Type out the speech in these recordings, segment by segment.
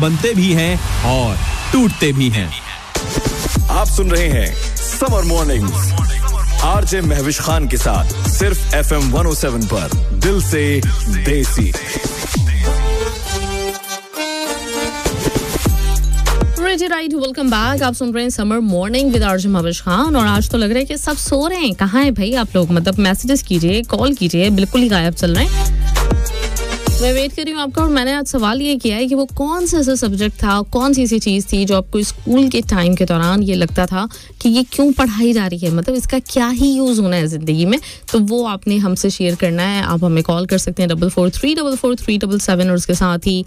बनते भी हैं और टूटते भी हैं। आप सुन रहे हैं summer mornings RJ Mahwish Khan के साथ सिर्फ FM 107 पर दिल से देसी। Right, welcome back. आप सुन रहे हैं summer morning with RJ Mahwish Khan और आज तो लग रहा है कि सब सो रहे हैं। कहाँ है भाई आप लोग? मतलब मैसेजेस कीजिए, कॉल कीजिए, बिल्कुल ही गायब चल रहे हैं। मैं वेट कर रही हूँ आपका और मैंने आज सवाल ये किया है कि वो कौन सा ऐसा सब्जेक्ट था, कौन सी ऐसी चीज़ थी जो आपको स्कूल के टाइम के दौरान ये लगता था कि ये क्यों पढ़ाई जा रही है, मतलब इसका क्या ही यूज़ होना है ज़िंदगी में। तो वो आपने हमसे शेयर करना है। आप हमें कॉल कर सकते हैं 44344377 और उसके साथ ही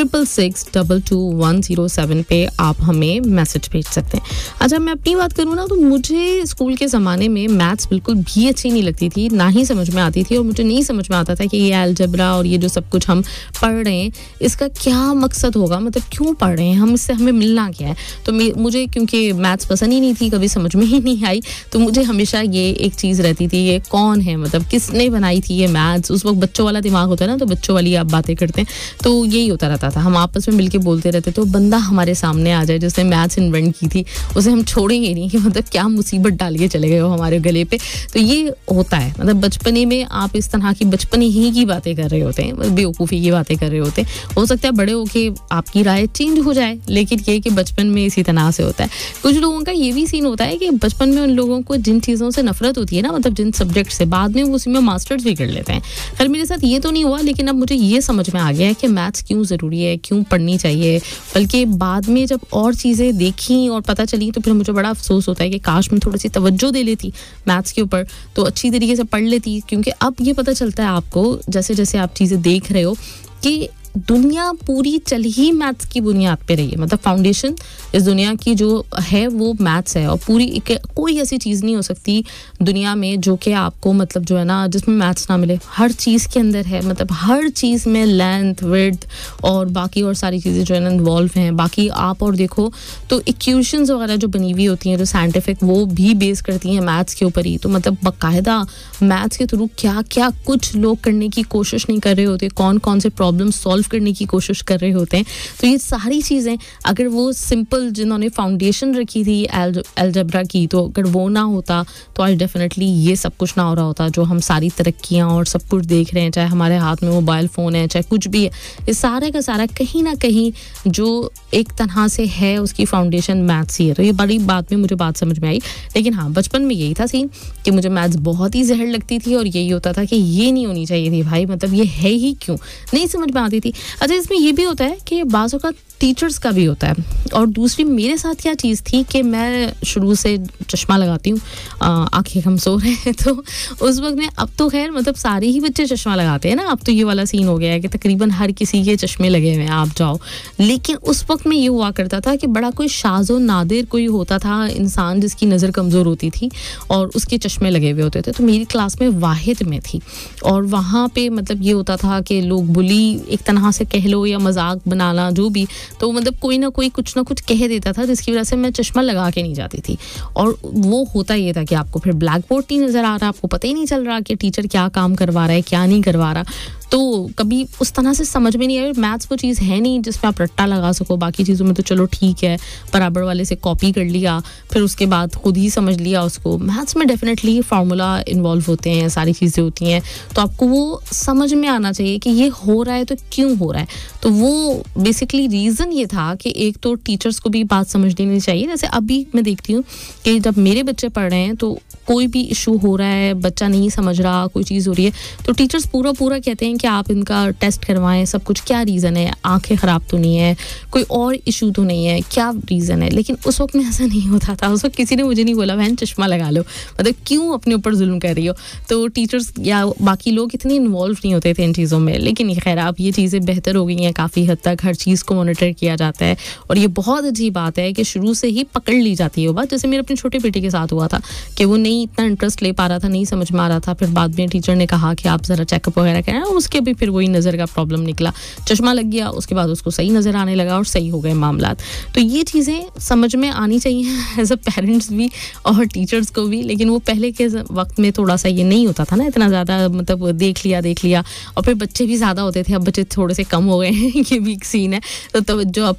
66622107 पे आप हमें मैसेज भेज सकते हैं। अच्छा, मैं अपनी बात करूँ ना तो मुझे स्कूल के ज़माने में मैथ्स बिल्कुल भी अच्छी नहीं लगती थी, ना ही समझ में आती थी और मुझे नहीं समझ में आता था कि ये अलजेब्रा और ये जो सब कुछ हम पढ़ रहे हैं इसका क्या मकसद होगा, मतलब क्यों पढ़ रहे हैं हम, इससे हमें मिलना क्या है। तो मुझे क्योंकि मैथ्स पसंद ही नहीं थी, कभी समझ में ही नहीं आई, तो मुझे हमेशा ये एक चीज़ रहती थी, ये कौन है, मतलब किसने बनाई थी ये मैथ्स। उस वक्त बच्चों वाला दिमाग होता है ना, तो बच्चों वाली आप बातें करते हैं, तो यही होता रहता था। हम आपस में मिलके बोलते रहते, तो बंदा हमारे सामने आ जाए जिसने मैथ्स इन्वेंट की थी, उसे हम छोड़ेंगे नहीं कि मतलब क्या मुसीबत डाल के चले गए हो हमारे गले पे। तो ये होता है, मतलब बचपने में आप इस तरह की बचपने ही की बातें कर रहे होते हैं, बेवकूफ़ी की बातें कर रहे होते हैं। हो सकता है बड़े होके आपकी राय चेंज हो जाए, लेकिन ये कि बचपन में इसी तरह से होता है। कुछ लोगों का ये भी सीन होता है कि बचपन में उन लोगों को जिन चीज़ों से नफरत होती है ना, मतलब जिन सब्जेक्ट से, बाद में वो उसी में मास्टर्स भी कर लेते हैं। खैर मेरे साथ ये तो नहीं हुआ, लेकिन अब मुझे ये समझ में आ गया है कि मैथ्स क्यों ज़रूरी है, क्यों पढ़नी चाहिए। बल्कि बाद में जब और चीज़ें देखी और पता चली तो फिर मुझे बड़ा अफसोस होता है कि काश मैं थोड़ी सी तवज्जो दे लेती मैथ्स के ऊपर, तो अच्छी तरीके से पढ़ लेती। क्योंकि अब ये पता चलता है आपको, जैसे जैसे आप चीज़ें देख रहे हो, कि दुनिया पूरी चल ही मैथ्स की बुनियाद पे रही है। मतलब फाउंडेशन इस दुनिया की जो है वो मैथ्स है, और पूरी कोई ऐसी चीज़ नहीं हो सकती दुनिया में जो कि आपको मतलब जो है ना जिसमें मैथ्स ना मिले। हर चीज़ के अंदर है, मतलब हर चीज़ में लेंथ, विड्थ और बाकी और सारी चीज़ें जो है ना इन्वॉल्व हैं। बाकी आप और देखो तो इक्वेशंस वगैरह जो बनी हुई होती हैं जो साइंटिफिक, वो भी बेस करती हैं मैथ्स के ऊपर ही। तो मतलब बाकायदा मैथ्स के थ्रू क्या क्या कुछ लोग करने की कोशिश नहीं कर रहे होते, कौन कौन से प्रॉब्लम सॉल्व करने की कोशिश कर रहे होते हैं। तो ये सारी चीज़ें अगर वो सिंपल जिन्होंने फाउंडेशन रखी थी अलजेब्रा की, तो अगर वो ना होता तो आज डेफिनेटली ये सब कुछ ना हो रहा होता जो हम सारी तरक्कियां और सब कुछ देख रहे हैं। चाहे हमारे हाथ में मोबाइल फ़ोन है, चाहे कुछ भी है, ये सारे का सारा कहीं ना कहीं जो एक तरह से है उसकी फाउंडेशन मैथ्स ही है। तो ये बड़ी बात में मुझे बात समझ में आई। लेकिन हाँ, बचपन में यही था सीन कि मुझे मैथ्स बहुत ही जहर लगती थी और यही होता था कि ये नहीं होनी चाहिए थी भाई, मतलब ये है ही क्यों, नहीं समझ में आती थी। अच्छा, इसमें ये भी होता है कि बाज़ों का टीचर्स का भी होता है। और दूसरी मेरे साथ क्या चीज़ थी कि मैं शुरू से चश्मा लगाती हूँ, आंखें कमज़ोर हैं, तो उस वक्त में, अब तो खैर मतलब सारे ही बच्चे चश्मा लगाते हैं ना, अब तो ये वाला सीन हो गया है कि तकरीबन हर किसी के चश्मे लगे हुए हैं, आप जाओ। लेकिन उस वक्त में ये हुआ करता था कि बड़ा कोई शाज़ो नादिर कोई होता था इंसान जिसकी नज़र कमज़ोर होती थी और उसके चश्मे लगे हुए होते थे। तो मेरी क्लास में वाहिद में थी और वहाँ पे मतलब ये होता था कि लोग बुली एक तरह से कह लो या मजाक बनाना जो भी, तो मतलब कोई ना कोई कुछ ना कुछ कह देता था जिसकी वजह से मैं चश्मा लगा के नहीं जाती थी। और वो होता ये था कि आपको फिर ब्लैक बोर्ड नहीं नज़र आ रहा, आपको पता ही नहीं चल रहा कि टीचर क्या काम करवा रहा है क्या नहीं करवा रहा। तो कभी उस तरह से समझ में नहीं आया। मैथ्स वो चीज़ है नहीं जिसमें आप रट्टा लगा सको। बाकी चीज़ों में तो चलो ठीक है, बराबर वाले से कॉपी कर लिया, फिर उसके बाद खुद ही समझ लिया उसको। मैथ्स में डेफिनेटली फार्मूला इन्वॉल्व होते हैं, सारी चीज़ें होती हैं, तो आपको वो समझ में आना चाहिए कि ये हो रहा है तो क्यों हो रहा है। तो वो बेसिकली रीज़न ये था कि एक तो टीचर्स को भी बात समझ लेनी चाहिए। जैसे अभी मैं देखती हूँ कि जब मेरे बच्चे पढ़ रहे हैं तो कोई भी इशू हो रहा है, बच्चा नहीं समझ रहा, कोई चीज़ हो रही है, तो टीचर्स पूरा कहते हैं कि आप इनका टेस्ट करवाएं, सब कुछ। क्या रीज़न है? आंखें ख़राब तो नहीं है, कोई और इशू तो नहीं है, क्या रीज़न है? लेकिन उस वक्त में ऐसा नहीं होता था। उस वक्त किसी ने मुझे नहीं बोला बहन चश्मा लगा लो, मतलब क्यों अपने ऊपर जुल्म कर रही हो। तो टीचर्स या बाकी लोग इतने इन्वॉल्व नहीं होते थे इन चीज़ों में। लेकिन खैर अब ये चीज़ें बेहतर हो गई हैं काफ़ी हद तक, हर चीज़ को मॉनिटर किया जाता है और ये बहुत अच्छी बात है कि शुरू से ही पकड़ ली जाती है वो बात। जैसे मेरे अपने छोटे बेटे के साथ हुआ था कि वो नहीं इतना इंटरेस्ट ले पा रहा था, नहीं समझ में आ रहा था, फिर बाद में टीचर ने कहा कि आप ज़रा चेकअप वगैरह करें, उसके भी फिर वही नज़र का प्रॉब्लम निकला, चश्मा लग गया, उसके बाद उसको सही नज़र आने लगा और सही हो गए मामला। तो ये चीज़ें समझ में आनी चाहिए एज अ पेरेंट्स भी और टीचर्स को भी। लेकिन वो पहले के वक्त में थोड़ा सा ये नहीं होता था ना, इतना ज़्यादा मतलब देख लिया और फिर बच्चे भी ज़्यादा होते थे। अब बच्चे थोड़े से कम हो गए हैं, ये भी एक सीन है। तो तवज्जो अब